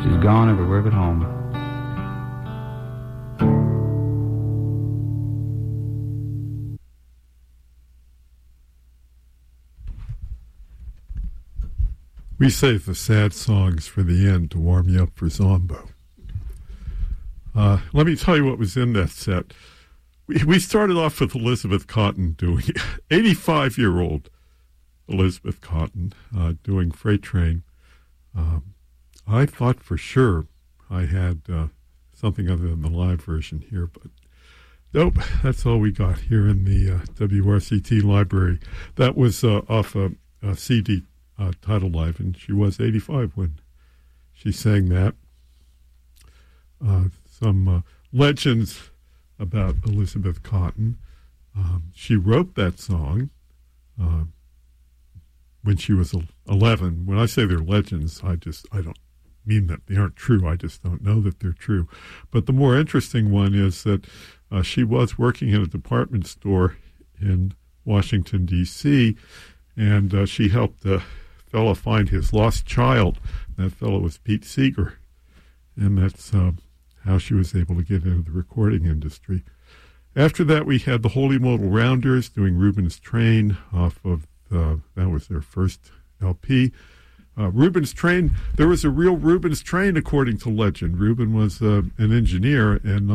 She's gone everywhere but home. We save the sad songs for the end to warm you up for Zombo. Let me tell you what was in that set. We started off with Elizabeth Cotten doing 85-year-old Elizabeth Cotten doing Freight Train. I thought for sure I had something other than the live version here, but nope, that's all we got here in the WRCT library. That was off a CD title Live, and she was 85 when she sang that. Some legends about Elizabeth Cotten. She wrote that song when she was 11. When I say they're legends, I don't mean that they aren't true. I just don't know that they're true. But the more interesting one is that she was working in a department store in Washington, D.C., and she helped a fellow find his lost child. That fellow was Pete Seeger, and that's how she was able to get into the recording industry. After that, we had the Holy Modal Rounders doing Reuben's Train off of, that was their first LP. Reuben's Train, there was a real Reuben's Train according to legend. Reuben was an engineer and